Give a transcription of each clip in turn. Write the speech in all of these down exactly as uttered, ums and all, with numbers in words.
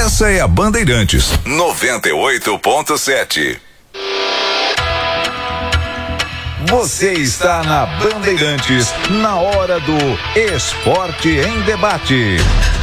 Essa é a Bandeirantes noventa e oito ponto sete. Você está na Bandeirantes, na hora do Esporte em Debate.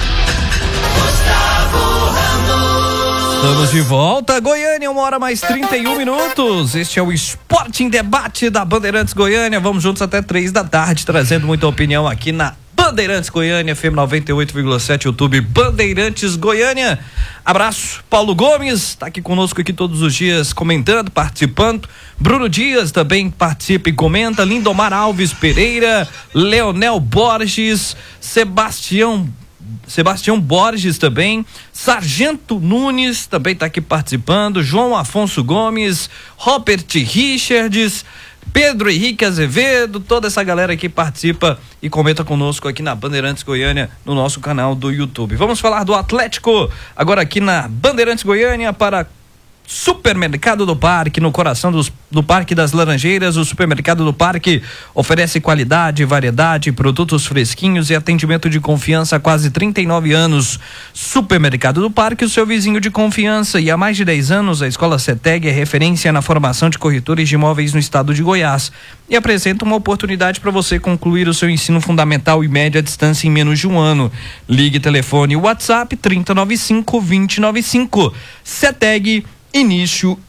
Estamos de volta, Goiânia, uma hora mais trinta e um minutos. Este é o Esporte em Debate da Bandeirantes Goiânia. Vamos juntos até três da tarde, trazendo muita opinião aqui na Bandeirantes Goiânia, F M noventa e oito vírgula sete, YouTube Bandeirantes Goiânia. Abraço, Paulo Gomes, tá aqui conosco aqui todos os dias, comentando, participando. Bruno Dias também participa e comenta. Lindomar Alves Pereira, Leonel Borges, Sebastião Sebastião Borges também, Sargento Nunes também está aqui participando, João Afonso Gomes, Robert Richards, Pedro Henrique Azevedo, toda essa galera que participa e comenta conosco aqui na Bandeirantes Goiânia, no nosso canal do YouTube. Vamos falar do Atlético agora aqui na Bandeirantes Goiânia para Supermercado do Parque, no coração dos, do Parque das Laranjeiras. O Supermercado do Parque oferece qualidade, variedade, produtos fresquinhos e atendimento de confiança há quase trinta e nove anos. Supermercado do Parque, o seu vizinho de confiança. E há mais de dez anos, a Escola CETEG é referência na formação de corretores de imóveis no estado de Goiás e apresenta uma oportunidade para você concluir o seu ensino fundamental e média distância em menos de um ano. Ligue, telefone e WhatsApp trinta e noventa e cinco, vinte e noventa e cinco. CETEG, início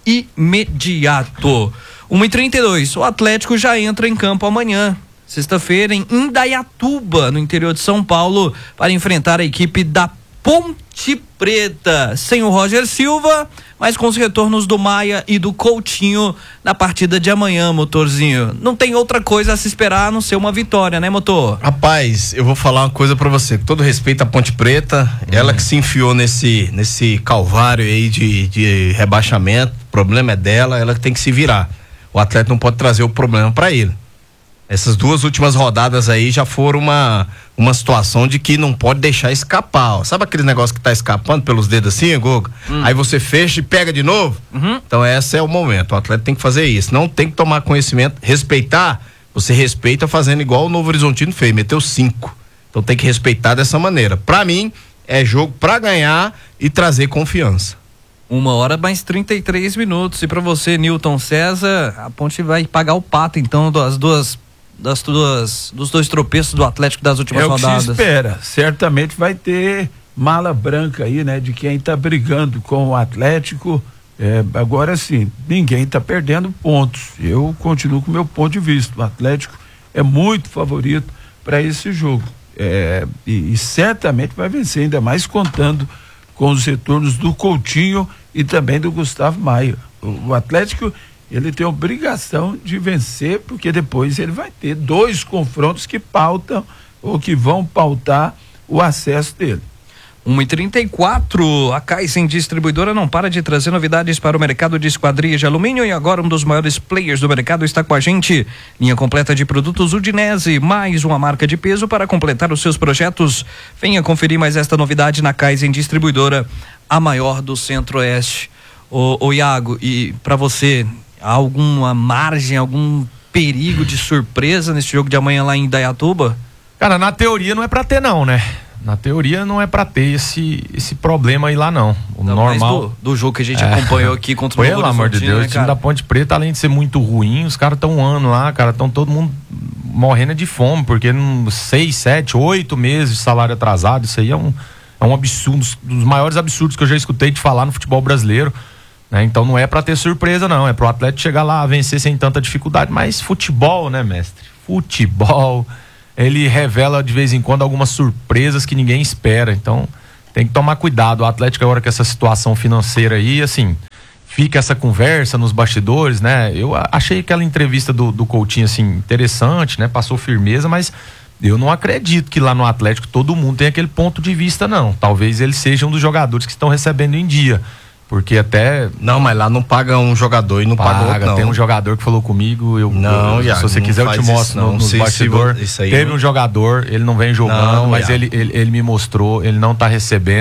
imediato. uma e trinta e dois, o Atlético já entra em campo amanhã, sexta-feira, em Indaiatuba, no interior de São Paulo, para enfrentar a equipe da Ponte Preta, sem o Roger Silva, mas com os retornos do Maia e do Coutinho na partida de amanhã, Motorzinho. Não tem outra coisa a se esperar a não ser uma vitória, né, Motor? Rapaz, eu vou falar uma coisa pra você, com todo respeito à Ponte Preta, hum. ela que se enfiou nesse, nesse calvário aí de, de rebaixamento, o problema é dela, ela que tem que se virar. O atleta não pode trazer o problema pra ele. Essas duas últimas rodadas aí já foram uma, uma situação de que não pode deixar escapar, ó. Sabe aquele negócio que tá escapando pelos dedos assim, Goga? Hum. Aí você fecha e pega de novo? Uhum. Então esse é o momento, o atleta tem que fazer isso, não tem que tomar conhecimento, respeitar, você respeita fazendo igual o Novo Horizontino fez, meteu cinco. Então tem que respeitar dessa maneira. Pra mim, é jogo pra ganhar e trazer confiança. Uma hora mais trinta e três minutos. E pra você, Newton César, a Ponte vai pagar o pato, então, das duas... das duas, dos dois tropeços do Atlético das últimas é o rodadas. Que se espera, certamente vai ter mala branca aí, né, de quem está brigando com o Atlético. É, agora sim, ninguém está perdendo pontos, eu continuo com o meu ponto de vista, o Atlético é muito favorito para esse jogo, é, e, e certamente vai vencer, ainda mais contando com os retornos do Coutinho e também do Gustavo Maia. O, o Atlético, ele tem obrigação de vencer, porque depois ele vai ter dois confrontos que pautam ou que vão pautar o acesso dele. uma e trinta e quatro, a Kaizen Distribuidora não para de trazer novidades para o mercado de esquadrias de alumínio e agora um dos maiores players do mercado está com a gente. Linha completa de produtos Udinese, mais uma marca de peso para completar os seus projetos. Venha conferir mais esta novidade na Kaizen Distribuidora, a maior do Centro-Oeste. Ô, ô Iago, e para você, há alguma margem, algum perigo de surpresa nesse jogo de amanhã lá em Indaiatuba? Cara, na teoria não é pra ter não, né? Na teoria não é pra ter esse, esse problema aí lá não. O não, normal do, do jogo que a gente é. acompanhou aqui contra o Novo Horizontino, pelo amor de Deus, né, o time da Ponte Preta, além de ser muito ruim, os caras estão um ano lá, cara, estão todo mundo morrendo de fome, porque num seis, sete, oito meses de salário atrasado, isso aí é um, é um absurdo, um dos maiores absurdos que eu já escutei de falar no futebol brasileiro. Né? Então não é pra ter surpresa não, é pro atleta chegar lá, vencer sem tanta dificuldade, mas futebol, né, mestre? Futebol, ele revela de vez em quando algumas surpresas que ninguém espera, então tem que tomar cuidado. O Atlético agora com essa situação financeira aí, assim, fica essa conversa nos bastidores, né? Eu achei aquela entrevista do, do Coutinho, assim, interessante, né? Passou firmeza, mas eu não acredito que lá no Atlético todo mundo tem aquele ponto de vista, não. Talvez ele seja um dos jogadores que estão recebendo em dia. Porque até... Não, mas lá não paga um jogador e não paga, paga outro, não. Tem um jogador que falou comigo, eu, não, eu, já, se você quiser eu te mostro no, no bastidor. Teve não... um jogador, ele não vem jogando, não, mas ele, ele, ele me mostrou, ele não tá recebendo,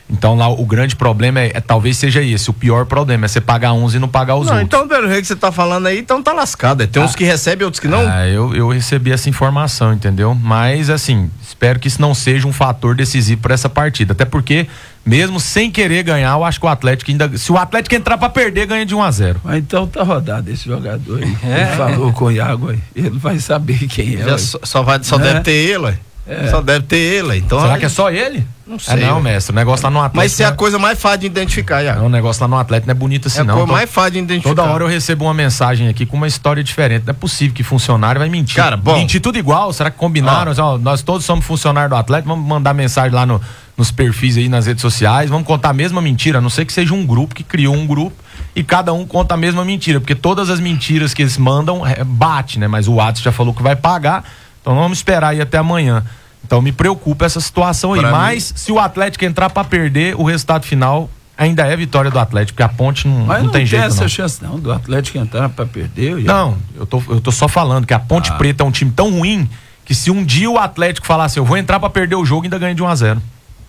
Então lá o grande problema é, é talvez seja esse, o pior problema é você pagar uns e não pagar os não, outros. Então, pelo jeito que você tá falando aí, então tá lascado. Tem ah. uns que recebem, outros que não. Ah, eu, eu recebi essa informação, entendeu? Mas, assim, espero que isso não seja um fator decisivo para essa partida. Até porque, mesmo sem querer ganhar, eu acho que o Atlético ainda. Se o Atlético entrar para perder, ganha de um a zero. Mas então tá rodado esse jogador aí. É. Ele falou com o Iago aí. Ele vai saber quem é. Já só só, vai, só é. deve ter ele, ué. É. Só deve ter ele. Então, será que é só ele? Não sei. É não, mestre. O negócio lá no Atlético. Mas isso é a coisa mais fácil de identificar, já. Não, o negócio lá no Atlético não é bonito assim, é não. É a coisa Tô... mais fácil de identificar. Toda hora eu recebo uma mensagem aqui com uma história diferente. Não é possível que funcionário vai mentir. Cara, bom. Mentir tudo igual. Será que combinaram? Ah. Ó, nós todos somos funcionários do Atlético. Vamos mandar mensagem lá no, nos perfis aí nas redes sociais. Vamos contar a mesma mentira. A não ser que seja um grupo que criou um grupo e cada um conta a mesma mentira. Porque todas as mentiras que eles mandam é, bate, né? Mas o Watson já falou que vai pagar. Então vamos esperar aí até amanhã. Então me preocupa essa situação aí, pra mas mim... se o Atlético entrar pra perder, o resultado final ainda é vitória do Atlético, porque a Ponte não, mas não, não tem jeito essa não. chance não, do Atlético entrar pra perder. Já... Não, eu tô, eu tô só falando que a Ponte ah. Preta é um time tão ruim que se um dia o Atlético falar assim, eu vou entrar pra perder o jogo, ainda ganha de um a zero.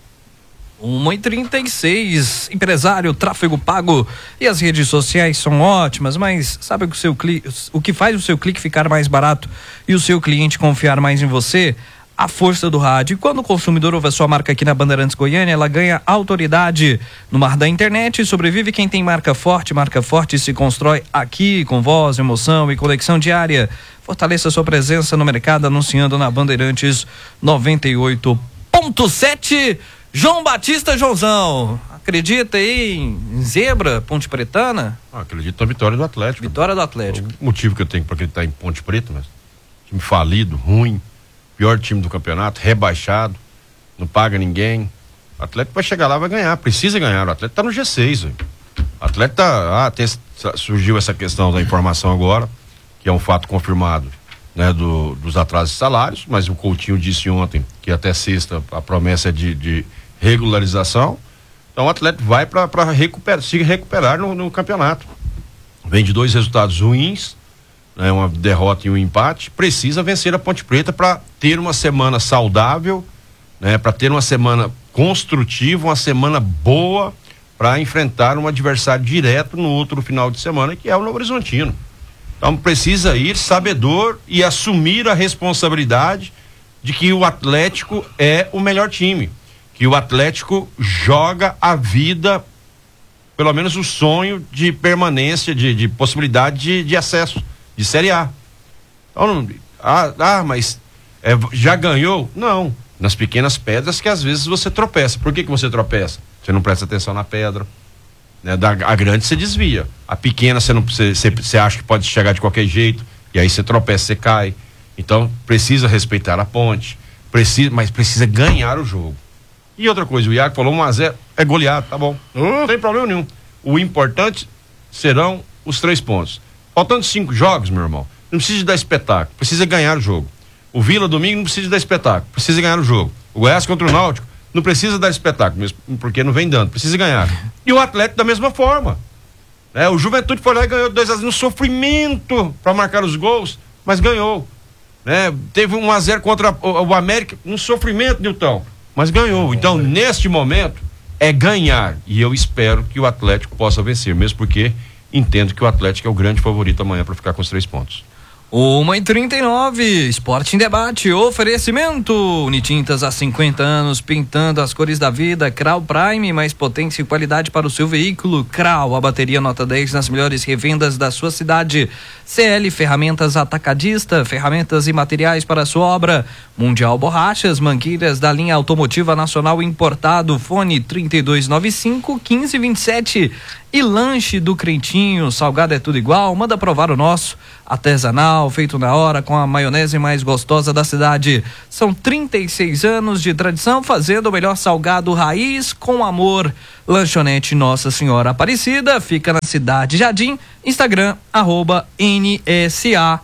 uma e trinta e seis, empresário, tráfego pago e as redes sociais são ótimas, mas sabe o que, o seu cli... o que faz o seu clique ficar mais barato e o seu cliente confiar mais em você? A força do rádio. E quando o consumidor ouve a sua marca aqui na Bandeirantes Goiânia, ela ganha autoridade. No mar da internet, sobrevive quem tem marca forte. Marca forte se constrói aqui, com voz, emoção e conexão diária. Fortaleça sua presença no mercado anunciando na Bandeirantes noventa e oito ponto sete. João Batista Joãozão, acredita aí em zebra, Ponte Pretana? Ah, acredito na vitória do Atlético. Vitória do Atlético. O motivo que eu tenho para acreditar em Ponte Preta, mas time falido, ruim, pior time do campeonato, rebaixado, não paga ninguém. O Atlético vai chegar lá e vai ganhar, precisa ganhar. O Atlético tá no G seis, véio. O Atlético tá, ah, tem, surgiu essa questão da informação agora, que é um fato confirmado, né, do, dos atrasos de salários, mas o Coutinho disse ontem que até sexta a promessa é de, de regularização. Então o Atlético vai para recuperar, se recuperar no, no campeonato. Vem de dois resultados ruins, né, uma derrota e um empate, precisa vencer a Ponte Preta para ter uma semana saudável, né, para ter uma semana construtiva, uma semana boa para enfrentar um adversário direto no outro final de semana, que é o Novo Horizontino. Então precisa ir sabedor e assumir a responsabilidade de que o Atlético é o melhor time, que o Atlético joga a vida, pelo menos o sonho de permanência, de, de possibilidade de, de acesso, de Série A. Então, não, ah, ah, mas é, já ganhou? Não. Nas pequenas pedras que às vezes você tropeça. Por que que você tropeça? Você não presta atenção na pedra. Né? Da, a grande você desvia. A pequena você, não, você, você, você acha que pode chegar de qualquer jeito. E aí você tropeça, você cai. Então precisa respeitar a Ponte. Precisa, mas precisa ganhar o jogo. E outra coisa, o Iago falou um a zero, é goleado, tá bom. Não tem problema nenhum. O importante serão os três pontos. Faltando cinco jogos, meu irmão, não precisa de dar espetáculo, precisa ganhar o jogo. O Vila domingo não precisa de dar espetáculo, precisa ganhar o jogo. O Goiás contra o Náutico não precisa dar espetáculo, mesmo porque não vem dando, precisa ganhar. E o Atlético da mesma forma. É, o Juventude foi lá e ganhou dois a zero no sofrimento para marcar os gols, mas ganhou. Né? Teve um a zero contra o, o América, um sofrimento, Nilton, mas ganhou. Então, neste momento, é ganhar. E eu espero que o Atlético possa vencer, mesmo porque entendo que o Atlético é o grande favorito amanhã para ficar com os três pontos. uma e trinta e nove, Esporte em Debate, oferecimento Unitintas há cinquenta anos, pintando as cores da vida. Crau Prime, mais potência e qualidade para o seu veículo. Crau, a bateria nota dez nas melhores revendas da sua cidade. C L Ferramentas Atacadista, ferramentas e materiais para a sua obra. Mundial Borrachas, mangueiras da linha automotiva nacional importado. Fone trinta e dois noventa e cinco, quinze vinte e sete. E lanche do Crentinho, salgado é tudo igual, manda provar o nosso, artesanal, feito na hora, com a maionese mais gostosa da cidade. São trinta e seis anos de tradição, fazendo o melhor salgado raiz com amor. Lanchonete Nossa Senhora Aparecida, fica na Cidade Jardim, Instagram, arroba N S A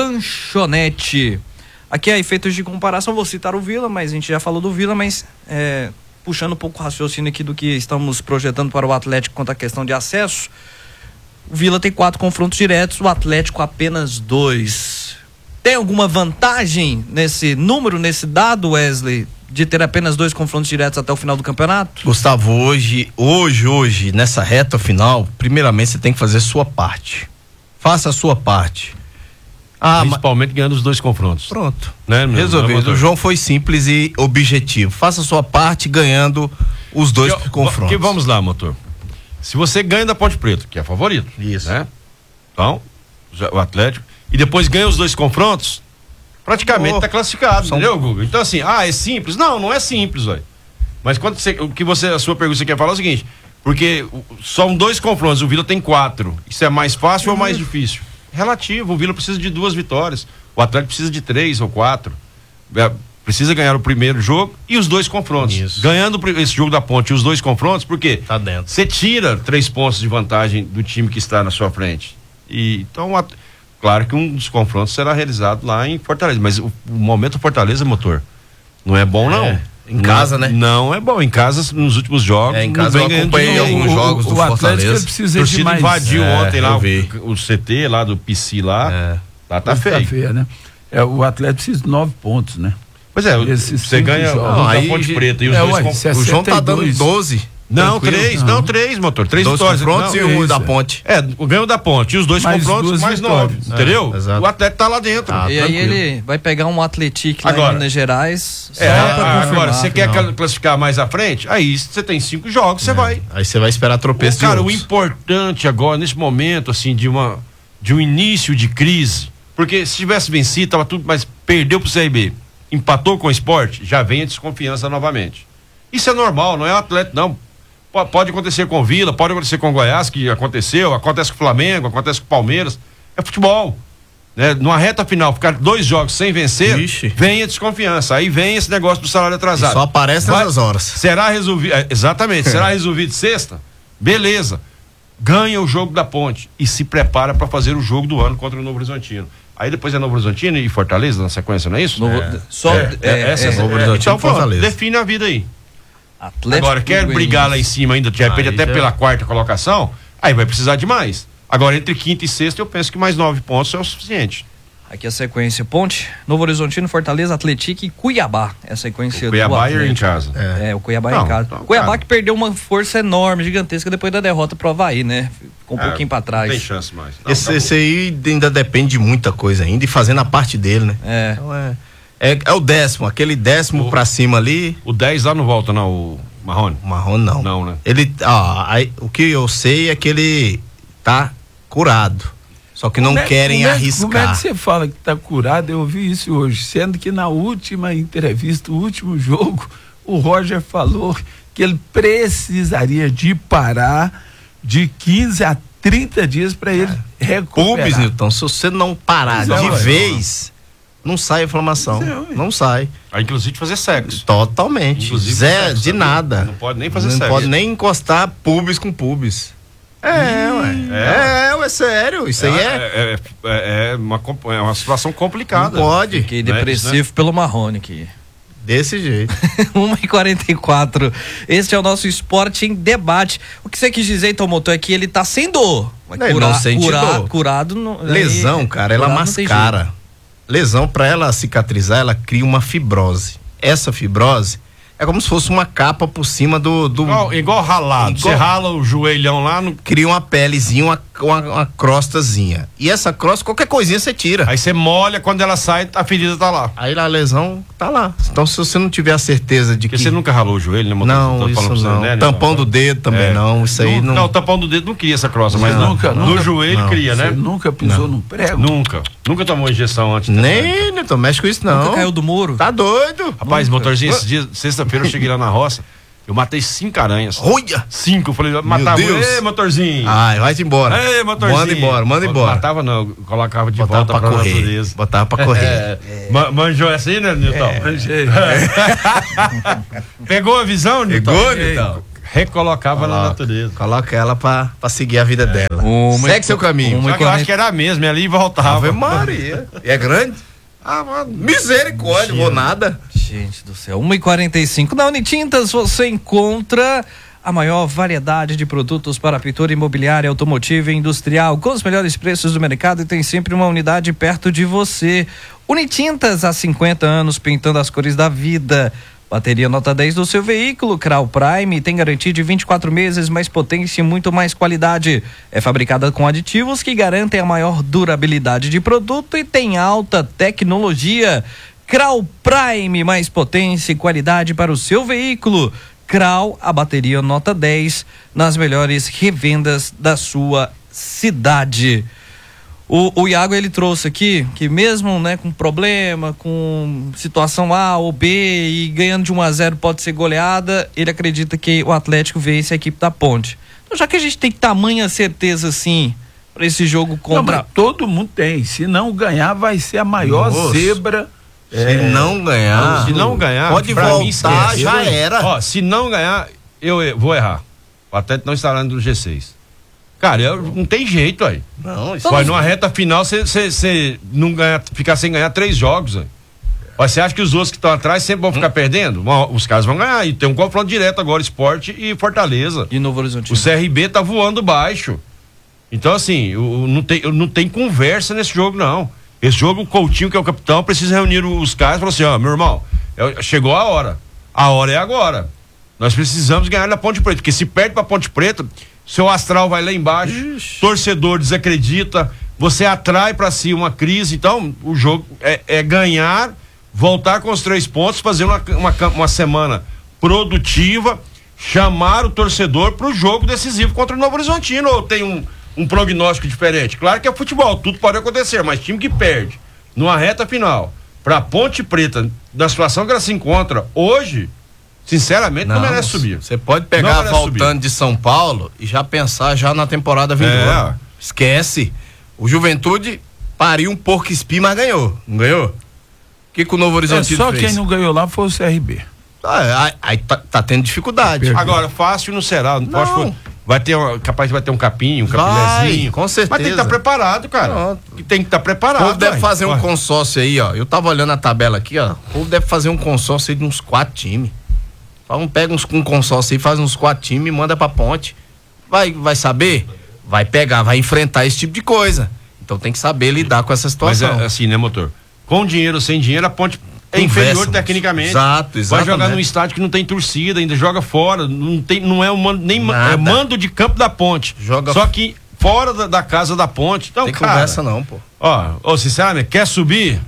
Lanchonete. Aqui é efeitos de comparação, vou citar o Vila, mas a gente já falou do Vila, mas é... puxando um pouco o raciocínio aqui do que estamos projetando para o Atlético quanto à questão de acesso. O Vila tem quatro confrontos diretos, o Atlético apenas dois. Tem alguma vantagem nesse número, nesse dado, Wesley, de ter apenas dois confrontos diretos até o final do campeonato? Gustavo, hoje, hoje, hoje, nessa reta final, primeiramente você tem que fazer a sua parte. Faça a sua parte. Ah, Principalmente ganhando os dois confrontos. Pronto. Né, meu, resolvido. O João foi simples e objetivo. Faça a sua parte ganhando os dois que, confrontos. Que vamos lá, motor. Se você ganha da Ponte Preta, que é favorito. Isso. Né? Então, já, o Atlético. E depois ganha os dois confrontos, praticamente está oh, classificado, são... entendeu, Guga? Então, assim, ah, é simples? Não, não é simples, velho. Mas quando você, o que você, a sua pergunta você quer falar é o seguinte: porque são dois confrontos, o Vila tem quatro. Isso é mais fácil uhum. ou mais difícil? Relativo, o Vila precisa de duas vitórias, o Atlético precisa de três ou quatro, é, precisa ganhar o primeiro jogo e os dois confrontos. Isso. Ganhando esse jogo da Ponte e os dois confrontos, por quê? Tá dentro. Você tira três pontos de vantagem do time que está na sua frente. E, então, a, claro que um dos confrontos será realizado lá em Fortaleza, mas o, o momento Fortaleza, motor, não é bom não. É. Em casa, não, né? Não é bom. Em casa, nos últimos jogos. É, em casa eu acompanhei alguns jogos do Fortaleza. Precisa de mais. Invadiu é, ontem lá o, o C T lá do P C lá. É. Lá tá feio. Tá feio, né? É, o Atlético precisa de nove pontos, né? Pois é, Esses você ganha não, aí, da Ponte Preta e os é, dois ué, com... O João tá dando doze. Não, três, não, três, motor. Três dois vitórias. confrontos não, e um da Ponte. É, o ganho da Ponte. E os dois mais confrontos, mais nove. É, entendeu? É, o Atlético tá lá dentro. Ah, e aí ele vai pegar um Atlético lá agora, em Minas Gerais. É, a, agora, você quer não. classificar mais à frente? Aí você tem cinco jogos, você é. vai. Aí você vai esperar tropeço o, Cara, de o importante agora, nesse momento, assim, de uma de um início de crise, porque se tivesse vencido, tava tudo, mas perdeu pro C R B, empatou com o Sport, já vem a desconfiança novamente. Isso é normal, não é o Atlético, não. Pode acontecer com o Vila, pode acontecer com o Goiás, que aconteceu, acontece com o Flamengo, acontece com o Palmeiras. É futebol. Né? Numa reta final, ficar dois jogos sem vencer, Ixi. vem a desconfiança. Aí vem esse negócio do salário atrasado. E só aparece Vai, nessas horas. Será resolvido. É, exatamente, será resolvido sexta? Beleza. Ganha o jogo da Ponte e se prepara para fazer o jogo do ano contra o Novo Horizontino. Aí depois é Novo Horizontino e Fortaleza na sequência, não é isso? Novo, é. Só é, é, é, essa, é, Novo Horizontino então, Fortaleza. Define a vida aí. Atlético Agora, quer brigar lá em cima ainda, de repente, até já... pela quarta colocação, aí vai precisar de mais. Agora, entre quinta e sexta, eu penso que mais nove pontos é o suficiente. Aqui a sequência: Ponte, Novo Horizontino, Fortaleza, Atlético e Cuiabá. É a sequência o Cuiabá do é em casa. É, é o Cuiabá é em casa. Não, Cuiabá cara. que perdeu uma força enorme, gigantesca, depois da derrota pro Avaí, né? Ficou um é, pouquinho pra trás. Não tem chance mais. Não, esse, esse aí ainda depende de muita coisa ainda, e fazendo a parte dele, né? É. Então é, é, é o décimo, aquele décimo o, pra cima ali. O dez lá não volta, não, o Marrone? O Marrone não. Não, né? Ele, ó, aí, o que eu sei é que ele tá curado. Só que não como é, querem como é, arriscar. Como é que você fala que tá curado? Eu ouvi isso hoje, sendo que na última entrevista, o último jogo, o Roger falou que ele precisaria de parar de quinze a trinta dias para ele é. recuperar. Pubis, Nilton, se você não parar Mas de é, vez, não sai a inflamação. É, não sai. Ah, inclusive fazer sexo. Totalmente. Inclusive Zé, sexo, de nada. Não pode nem fazer não sexo. Não pode nem encostar pubis com pubis. É, ué. É, é, ué, sério. Isso é, aí é. É, é, é, uma, é uma situação complicada. Não pode. Fiquei depressivo é isso, né? pelo Marrone aqui. Desse jeito. uma e quarenta e quatro. Este é o nosso Esporte em Debate. O que você quis dizer, então, Motor, é que ele tá sem dor. Mas não, curar, não sente curar, dor. Curado. Não, lesão, aí, cara, ela mascara. Lesão, pra ela cicatrizar, ela cria uma fibrose. Essa fibrose é como se fosse uma capa por cima do... do... Igual, igual ralado. Igual... Você rala o joelhão lá no... Cria uma pelezinha, uma, uma, uma crostazinha. E essa crosta, qualquer coisinha você tira. Aí você molha, quando ela sai, a ferida tá lá. Aí a lesão tá lá. Então se você não tiver a certeza de Porque que... você nunca ralou o joelho, né? Não, isso não. Você, né? Tampão do dedo também é. não. Isso aí não... Não, o tampão do dedo não cria essa crosta, mas não, nunca, no nunca, joelho não. cria, né? Você nunca pisou num prego? Nunca. Nunca tomou injeção antes. Nem, Nilton, mexe com isso não. Nunca caiu do muro? Tá doido. Rapaz, nunca. Motorzinho, esse dia, sexta-feira eu cheguei lá na roça, eu matei cinco aranhas. Olha! Cinco. Eu falei, matava. Ei, motorzinho. Ai, vai-te embora. Ei, motorzinho. Manda embora, manda embora. Matava não, eu colocava de Botava volta pra, pra correr. natureza. Botava pra correr. É. É. Manjou essa aí, né, Nilton? É. Manjei. Pegou a visão, Nilton? Pegou, Nilton? Recolocava coloca, na natureza. Coloca ela pra, pra seguir a vida é. dela. Uma Segue seu caminho. Só que eu acho que era a mesma, ali e voltava. Ave Maria. E é grande? Ah, mano. Misericórdia, vou nada. Gente do céu. uma e quarenta e cinco. Na Unitintas você encontra a maior variedade de produtos para pintura imobiliária, automotiva e industrial, com os melhores preços do mercado, e tem sempre uma unidade perto de você. Unitintas, há cinquenta anos, pintando as cores da vida. Bateria nota dez do seu veículo, Crau Prime, tem garantia de vinte e quatro meses, mais potência e muito mais qualidade. É fabricada com aditivos que garantem a maior durabilidade de produto e tem alta tecnologia. Crau Prime, mais potência e qualidade para o seu veículo. Crau, a bateria nota dez, nas melhores revendas da sua cidade. O, o Iago, ele trouxe aqui que mesmo, né, com problema, com situação A ou B e ganhando de um a zero pode ser goleada, ele acredita que o Atlético vence a equipe da Ponte. Então, já que a gente tem tamanha certeza assim para esse jogo contra... Não, todo mundo tem. Se não ganhar, vai ser a maior Nossa. zebra. Se é... não ganhar, se não ganhar, pode voltar, mim, já era. Ó, se não ganhar, eu, eu vou errar. O Atlético não estará no G seis. Cara, eu, não tem jeito aí. Não, isso vai numa reta final, você não ganha, ficar sem ganhar três jogos. Aí. Você acha que os outros que estão atrás sempre vão ficar hum. perdendo? Os caras vão ganhar. E tem um confronto direto agora, Sport e Fortaleza. E Novo Horizonte. O C R B tá voando baixo. Então, assim, eu, não, tem, eu não tem conversa nesse jogo, não. Esse jogo, o Coutinho, que é o capitão, precisa reunir os caras e falar assim: ó, meu irmão, é, chegou a hora. A hora é agora. Nós precisamos ganhar da Ponte Preta. Porque se perde pra Ponte Preta, seu astral vai lá embaixo, Ixi. torcedor desacredita, você atrai para si uma crise. Então, o jogo é, é ganhar, voltar com os três pontos, fazer uma, uma, uma semana produtiva, chamar o torcedor para o jogo decisivo contra o Novo Horizontino. Ou tem um, um prognóstico diferente? Claro que é futebol, tudo pode acontecer, mas time que perde numa reta final para Ponte Preta, na situação que ela se encontra hoje, sinceramente, não, não merece subir. Você pode pegar voltando subir. de São Paulo e já pensar já na temporada vindoura. É. Esquece. O Juventude pariu um porco espinho, mas ganhou. Não ganhou? O que, que o Novo Horizonte é, só fez? Quem não ganhou lá foi o C R B. Ah, aí, aí tá, tá tendo dificuldade. Agora, fácil não será. Não. Pode, vai ter uma, capaz de vai ter um capinho, um capilézinho. Com certeza. Mas tem que estar tá preparado, cara. Não. Tem que estar tá preparado. O povo deve fazer vai. um consórcio aí, ó. Eu tava olhando a tabela aqui, ó. O povo deve fazer um consórcio aí de uns quatro times. Vamos, pega uns, um consórcio aí, faz uns quatro times e manda pra Ponte. Vai, vai saber? Vai pegar, vai enfrentar esse tipo de coisa. Então tem que saber lidar com essa situação. Mas é assim, né, motor? Com dinheiro ou sem dinheiro, a Ponte é inferior tecnicamente. Exato, exato. Vai jogar num estádio que não tem torcida, ainda joga fora. Não, tem, não é um mando, nem é mando de campo da Ponte. Joga Só que fora da, da casa da Ponte. Então, tem cara, conversa não, pô. Ó, ó, sinceramente, quer subir?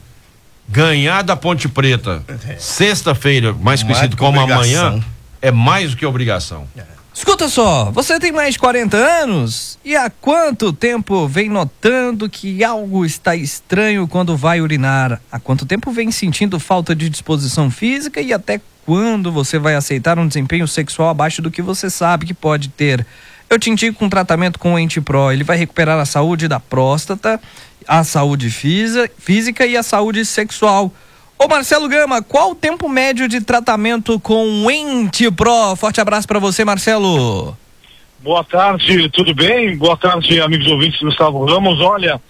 Ganhar da Ponte Preta é. sexta-feira, mais, mais conhecido como amanhã, é mais do que obrigação. É. Escuta só, você tem mais de quarenta anos? E há quanto tempo vem notando que algo está estranho quando vai urinar? Há quanto tempo vem sentindo falta de disposição física? E até quando você vai aceitar um desempenho sexual abaixo do que você sabe que pode ter? Eu te indico um tratamento com o Entipro. Ele vai recuperar a saúde da próstata, a saúde física e a saúde sexual. Ô Marcelo Gama, qual o tempo médio de tratamento com o Entipro? Forte abraço para você, Marcelo. Boa tarde, tudo bem? Boa tarde, amigos ouvintes do Gustavo Ramos. Olha,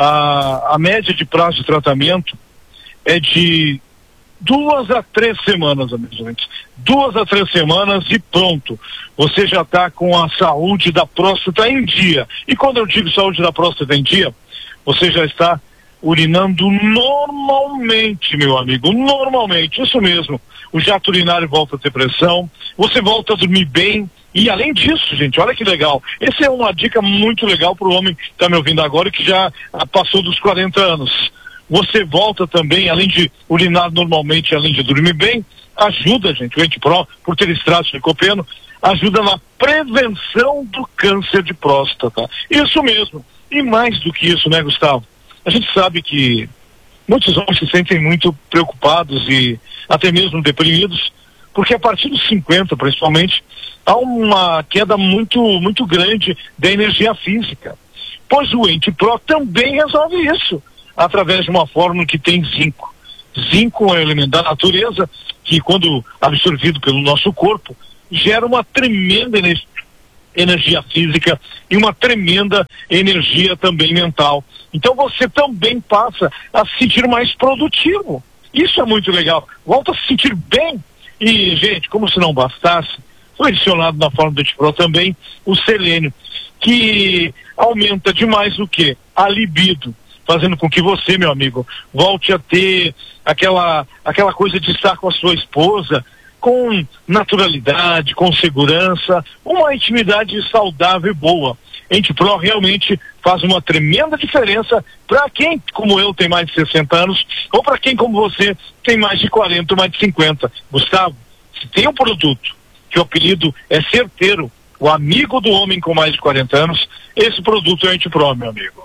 a, a média de prazo de tratamento é de duas a três semanas, amigos ouvintes. Duas a três semanas e pronto. Você já está com a saúde da próstata em dia. E quando eu digo saúde da próstata em dia, você já está urinando normalmente, meu amigo, normalmente, isso mesmo. O jato urinário volta a ter pressão, você volta a dormir bem, e além disso, gente, olha que legal, essa é uma dica muito legal para o homem que está me ouvindo agora e que já ah, passou dos quarenta anos. Você volta também, além de urinar normalmente, além de dormir bem, ajuda, gente, o Entipro, por ter extrato de licopeno, ajuda na prevenção do câncer de próstata. Isso mesmo. E mais do que isso, né, Gustavo? A gente sabe que muitos homens se sentem muito preocupados e até mesmo deprimidos, porque a partir dos cinquenta, principalmente, há uma queda muito, muito grande da energia física. Pois o Entipro também resolve isso, através de uma fórmula que tem zinco. Zinco é um elemento da natureza que, quando absorvido pelo nosso corpo, gera uma tremenda energia. energia física e uma tremenda energia também mental. Então você também passa a se sentir mais produtivo. Isso é muito legal. Volta a se sentir bem. E, gente, como se não bastasse, foi adicionado na forma do Entipro também o selênio, que aumenta demais o quê? A libido, fazendo com que você, meu amigo, volte a ter aquela, aquela coisa de estar com a sua esposa, com naturalidade, com segurança, uma intimidade saudável e boa. Ente Pro realmente faz uma tremenda diferença para quem, como eu, tem mais de sessenta anos, ou para quem, como você, tem mais de quarenta ou mais de cinquenta. Gustavo, se tem um produto que o apelido é certeiro, o amigo do homem com mais de quarenta anos, esse produto é o Ente Pro, meu amigo.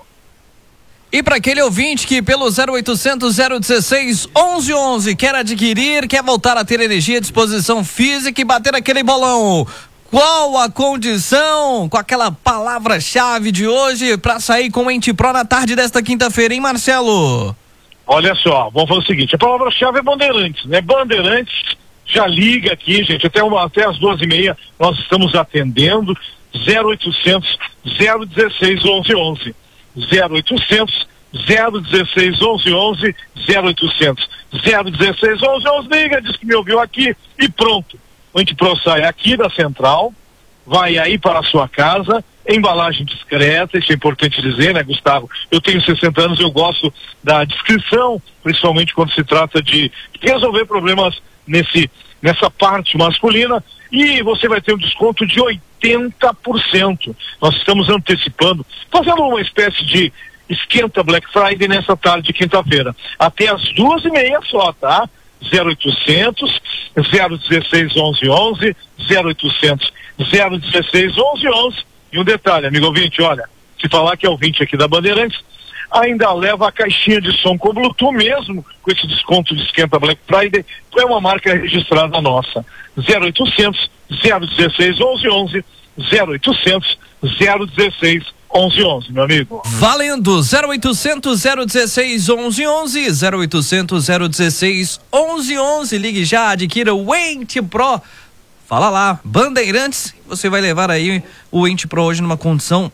E para aquele ouvinte que pelo zero oitocentos, zero dezesseis, onze onze quer adquirir, quer voltar a ter energia, disposição física e bater aquele bolão, qual a condição, com aquela palavra-chave de hoje para sair com o Ente Pro na tarde desta quinta-feira, hein, Marcelo? Olha só, vamos fazer o seguinte, a palavra-chave é Bandeirantes, né? Bandeirantes, já liga aqui, gente, até, uma, até as duas e meia nós estamos atendendo, zero oitocentos, zero dezesseis, onze onze. zero oitocentos, zero dezesseis, onze onze, zero oitocentos, zero dezesseis, onze onze, liga, diz que me ouviu aqui e pronto. O Ente Pro sai aqui da central, vai aí para a sua casa, embalagem discreta, isso é importante dizer, né, Gustavo? Eu tenho sessenta anos, eu gosto da discrição, principalmente quando se trata de resolver problemas nesse, nessa parte masculina, e você vai ter um desconto de oitenta por cento. Nós estamos antecipando, fazendo uma espécie de esquenta Black Friday nessa tarde de quinta-feira. Até as duas e meia só, tá? zero oitocentos, zero dezesseis, onze onze, zero oitocentos, zero dezesseis, onze onze. E um detalhe, amigo ouvinte, olha, se falar que é ouvinte aqui da Bandeirantes, ainda leva a caixinha de som com Bluetooth mesmo, com esse desconto de esquenta Black Friday, é uma marca registrada nossa. zero oitocentos, zero dezesseis, onze onze, zero oitocentos, zero dezesseis, onze onze, meu amigo. Valendo, zero oitocentos, zero dezesseis, onze onze, zero oitocentos, zero dezesseis, onze onze, ligue já, adquira o Ente Pro. Fala lá, Bandeirantes, você vai levar aí o Ente Pro hoje numa condição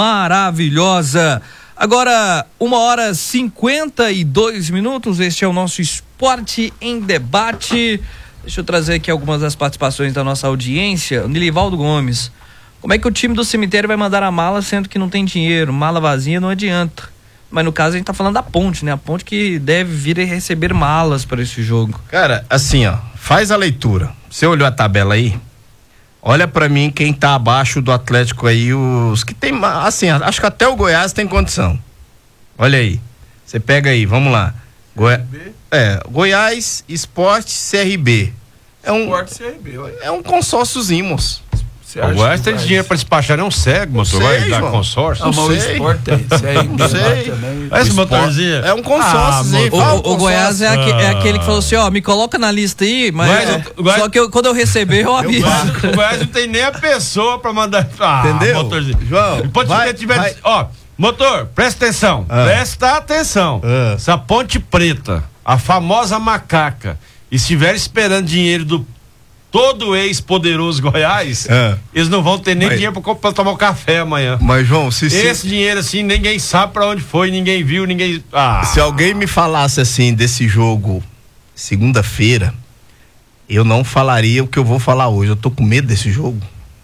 maravilhosa. Agora, uma hora cinquenta e dois minutos, este é o nosso Esporte em Debate. Deixa eu trazer aqui algumas das participações da nossa audiência. O Nilivaldo Gomes, como é que o time do cemitério vai mandar a mala sendo que não tem dinheiro? Mala vazia não adianta. Mas no caso a gente tá falando da ponte, né? A ponte que deve vir e receber malas para esse jogo. Cara, assim, ó, faz a leitura. Você olhou a tabela aí? Olha pra mim quem tá abaixo do Atlético aí, os que tem, assim, acho que até o Goiás tem condição. Olha aí. Você pega aí, vamos lá. Goi... É, Goiás, Sport, C R B. É um, Sport, C R B, olha. É um consórciozinho, moço. O Goiás tem dinheiro para despachar, não é um cego, motor, vai dar consórcio. Não, mas o Sport tem, não sei. Esse motorzinho. É um consórcio. Ah, o, o, o Goiás é, aque, é aquele que falou assim, ó, me coloca na lista aí, mas Goiás, é, o Goiás, só que eu, quando eu receber eu aviso. O Goiás não tem nem a pessoa para mandar. Ah, entendeu? Motorzinho. João, pode vai, tiver, vai. Ó, motor, presta atenção, ah. presta atenção. Ah. Essa Ponte Preta, a famosa macaca, estiver esperando dinheiro do todo ex-poderoso Goiás, é. eles não vão ter nem mas, dinheiro pra, pra tomar um café amanhã. Mas, João, se... Esse se... dinheiro, assim, ninguém sabe pra onde foi, ninguém viu, ninguém... Ah. Se alguém me falasse, assim, desse jogo segunda-feira, eu não falaria o que eu vou falar hoje. Eu tô com medo desse jogo.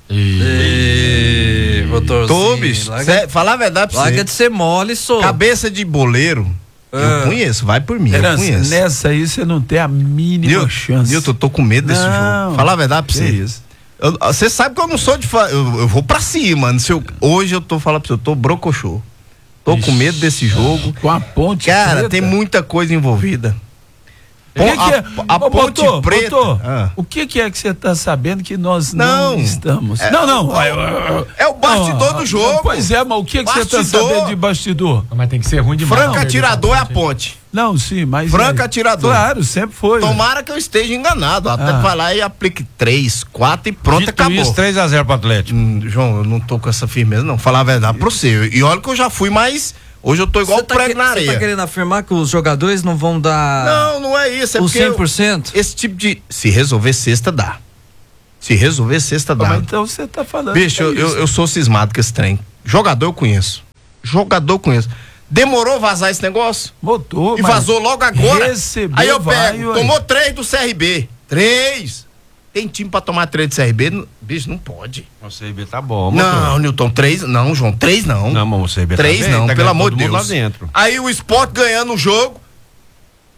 E... Tô, bicho. Larga... Cê, falar a verdade pra você. Larga de ser mole, sou. Cabeça de boleiro. Eu conheço, vai por mim, Herança, eu conheço. Nessa aí você não tem a mínima Nilton, chance. Nilton, eu tô com medo desse não, jogo. Falar a verdade pra você. Você sabe que eu não sou de... Fa... Eu, eu vou pra cima. Se eu, hoje eu tô falando pra você, eu tô brocochô. Tô Ixi, com medo desse jogo. Com a ponte Cara, preta. tem muita coisa envolvida. O que, que é? A, a Ô, ponte botou, preta. Botou. Ah. O que, que é que você está sabendo que nós não, não estamos? É, não, não. É o bastidor não, do jogo. Pois é, mas o que, que você está sabendo de bastidor? Mas tem que ser ruim demais. Franca atirador é a ponte. Não, sim, mas. Franca é, atirador. Claro, sempre foi. Tomara que eu esteja enganado. Até ah. vai lá e aplique três, quatro e pronto, Dito acabou. Isso, três a zero pro Atlético. Hum, João, eu não tô com essa firmeza, não. Falar a verdade pra você. E olha que eu já fui mais. Hoje eu tô igual o prego na areia. Você tá querendo afirmar que os jogadores não vão dar... Não, não é isso. É o cem por cento? Eu, esse tipo de... Se resolver sexta, dá. Se resolver sexta, dá. Mas então você tá falando... Bicho, é eu, eu, eu sou cismado com esse trem. Jogador eu conheço. Jogador eu conheço. Demorou vazar esse negócio? Botou, E vazou logo agora. Recebeu, aí eu vai, pego, ué. tomou três do C R B. Três. Tem time pra tomar três do C R B? Bicho, não pode. O C R B tá bom, Não, Nilton, três, não, João, três não. Não, mas o C R B três tá bem, não, tá pelo amor de Deus. Lá dentro. Aí o Sport ganhando o jogo.